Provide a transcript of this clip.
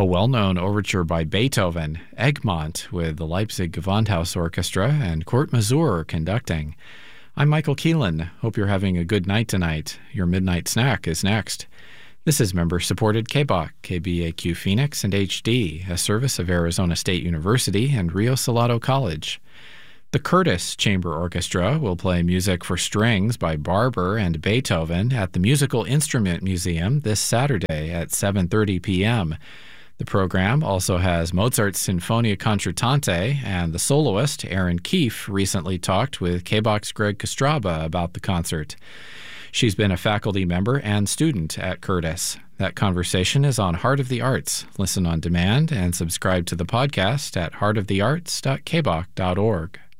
A well-known overture by Beethoven, Egmont, with the Leipzig Gewandhaus Orchestra and Kurt Masur conducting. I'm Michael Keelan. Hope you're having a good night tonight. Your midnight snack is next. This is member-supported KBOC, KBAQ Phoenix and HD, a service of Arizona State University and Rio Salado College. The Curtis Chamber Orchestra will play music for strings by Barber and Beethoven at the Musical Instrument Museum this Saturday at 7:30 p.m. The program also has Mozart's Sinfonia Concertante, and the soloist, Aaron Keefe, recently talked with KBOC's Greg Kostraba about the concert. She's been a faculty member and student at Curtis. That conversation is on Heart of the Arts. Listen on demand and subscribe to the podcast at heartofthearts.kboc.org.